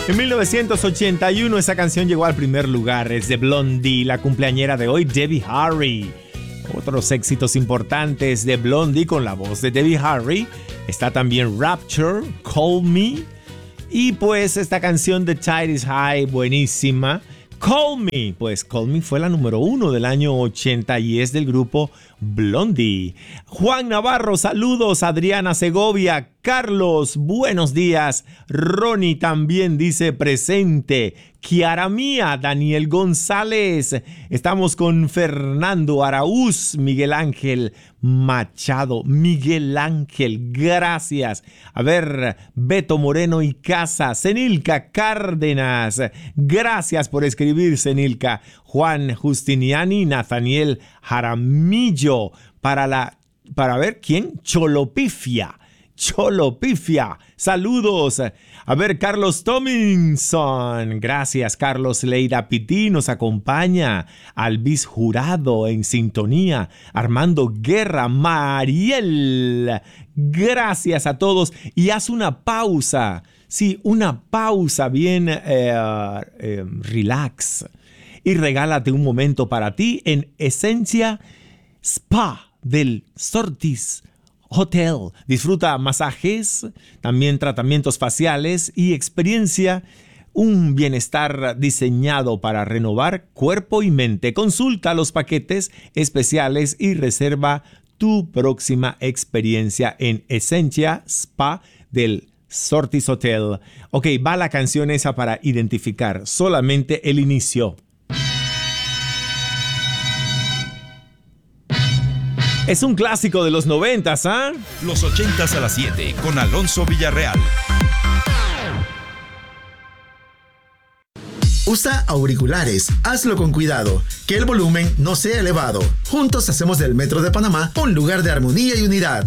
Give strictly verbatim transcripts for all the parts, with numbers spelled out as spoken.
En mil novecientos ochenta y uno esa canción llegó al primer lugar. Es de Blondie, la cumpleañera de hoy, Debbie Harry. Otros éxitos importantes de Blondie con la voz de Debbie Harry. Está también Rapture, Call Me. Y pues esta canción de Tide is High, buenísima. Call Me, pues Call Me fue la número uno del año ochenta y es del grupo Blondie. Juan Navarro, saludos. Adriana Segovia, Carlos, buenos días. Ronnie también dice presente. Kiara Mía, Daniel González. Estamos con Fernando Araúz, Miguel Ángel Machado. Miguel Ángel, gracias. A ver, Beto Moreno y Casa. Senilka Cárdenas, gracias por escribir, Senilka. Juan Justiniani, Nathaniel Jaramillo. Para la, para ver quién, Cholopifia. Cholopifia, saludos. A ver, Carlos Tomlinson, gracias. Carlos Leida Pití nos acompaña. Alvis Jurado en sintonía. Armando Guerra, Mariel, gracias a todos. Y haz una pausa, sí, una pausa bien eh, eh, relax. Y regálate un momento para ti en Esencia Spa del Sortis Hotel. Disfruta masajes, también tratamientos faciales y experiencia, un bienestar diseñado para renovar cuerpo y mente. Consulta los paquetes especiales y reserva tu próxima experiencia en Esencia Spa del Sortis Hotel. Ok, va la canción esa para identificar solamente el inicio. Es un clásico de los noventas, ¿ah? ¿eh? Los ochentas a las siete con Alonso Villarreal. Usa auriculares, hazlo con cuidado, que el volumen no sea elevado. Juntos hacemos del Metro de Panamá un lugar de armonía y unidad.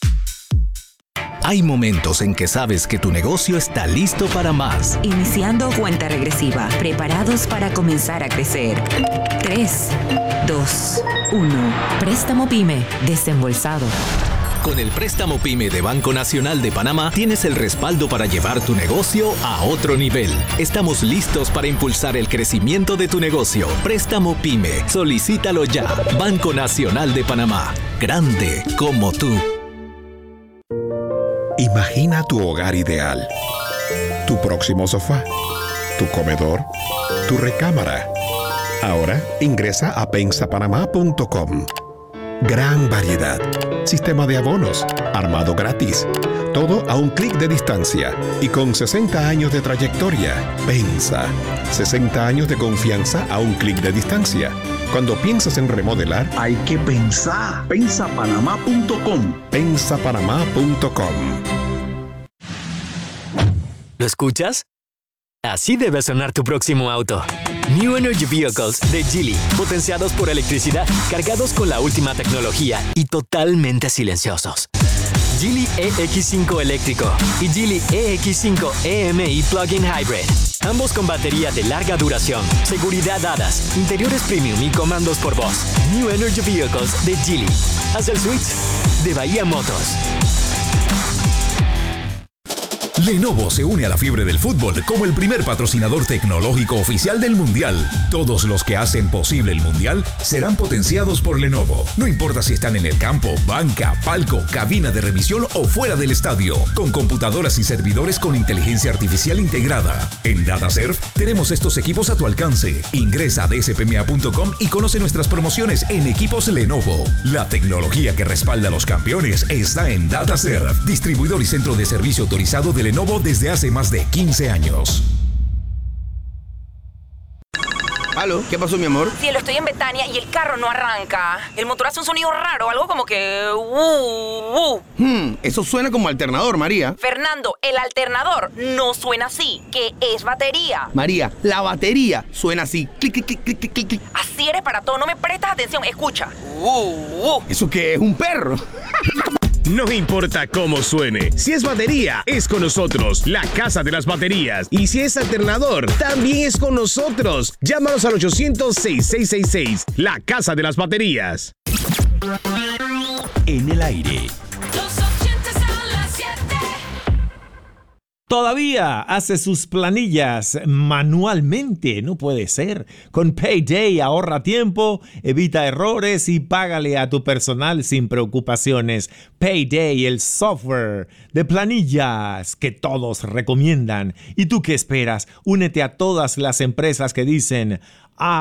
Hay momentos en que sabes que tu negocio está listo para más. Iniciando cuenta regresiva, preparados para comenzar a crecer. tres, dos, uno. Préstamo PYME, desembolsado. Con el préstamo PYME de Banco Nacional de Panamá tienes el respaldo para llevar tu negocio a otro nivel. Estamos listos para impulsar el crecimiento de tu negocio. Préstamo PYME, solicítalo ya. Banco Nacional de Panamá, grande como tú. Imagina tu hogar ideal, tu próximo sofá, tu comedor, tu recámara. Ahora ingresa a pensa panamá punto com. Gran variedad, sistema de abonos, armado gratis, todo a un clic de distancia y con sesenta años de trayectoria. Pensa, sesenta años de confianza a un clic de distancia. Cuando piensas en remodelar, hay que pensar. pensa panamá punto com. pensa panamá punto com. ¿Lo escuchas? Así debe sonar tu próximo auto. New Energy Vehicles de Geely, potenciados por electricidad, cargados con la última tecnología y totalmente silenciosos. Geely E X cinco eléctrico y Geely E X cinco E M I Plug-in Hybrid. Ambos con batería de larga duración, seguridad A D A S, interiores premium y comandos por voz. New Energy Vehicles de Geely. Haz el switch de Bahía Motors. Lenovo se une a la fiebre del fútbol como el primer patrocinador tecnológico oficial del Mundial. Todos los que hacen posible el Mundial serán potenciados por Lenovo. No importa si están en el campo, banca, palco, cabina de revisión o fuera del estadio. Con computadoras y servidores con inteligencia artificial integrada. En DataServe tenemos estos equipos a tu alcance. Ingresa a d s p m a punto com y conoce nuestras promociones en equipos Lenovo. La tecnología que respalda a los campeones está en DataServe, distribuidor y centro de servicio autorizado de Lenovo desde hace más de quince años. ¿Aló? ¿Qué pasó, mi amor? Cielo, estoy en Betania y el carro no arranca. El motor hace un sonido raro, algo como que... Uh, uh. Hmm, eso suena como alternador, María. Fernando, el alternador no suena así, que es batería. María, la batería suena así. Clic, clic, clic, clic, clic, clic. Así eres para todo, no me prestas atención. Escucha. Uh, uh. ¿Eso qué es? ¿Un perro? No importa cómo suene, si es batería, es con nosotros, la Casa de las Baterías. Y si es alternador, también es con nosotros. Llámanos al ochocientos, sesenta y seis sesenta y seis, la Casa de las Baterías. En el aire. Todavía hace sus planillas manualmente. No puede ser. Con Payday ahorra tiempo, evita errores y págale a tu personal sin preocupaciones. Payday, el software de planillas que todos recomiendan. ¿Y tú qué esperas? Únete a todas las empresas que dicen: